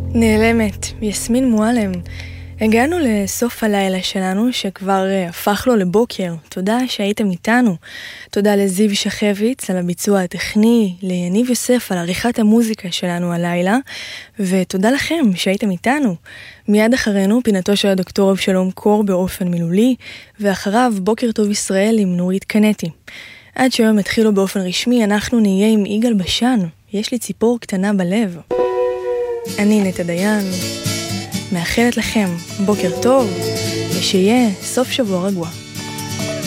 נעלמת, יסמין מועלם. הגענו לסוף הלילה שלנו שכבר הפך לו לבוקר. תודה שהייתם איתנו. תודה לזיו שחביץ על הביצוע הטכני, ליניב יוסף על עריכת המוזיקה שלנו הלילה, ותודה לכם שהייתם איתנו. מיד אחרינו פינתו של הדוקטור אבשלום קור באופן מילולי, ואחריו בוקר טוב ישראל עם נורית קנטי. עד שהיום התחילו באופן רשמי, אנחנו נהיה עם יגאל בשן. יש לי ציפור קטנה בלב. אני נטע דיין, מאחלת לכם בוקר טוב, ושיהיה סוף שבוע רגוע.